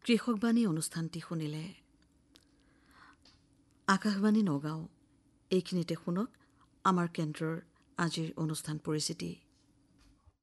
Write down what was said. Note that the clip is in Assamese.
কৃষকবাণী অনুষ্ঠানটি শুনিলে। আকাশবাণী নগাঁও এইখিনিতে শুনক আমাৰ কেন্দ্ৰৰ আজিৰ অনুষ্ঠান পৰিচিতি।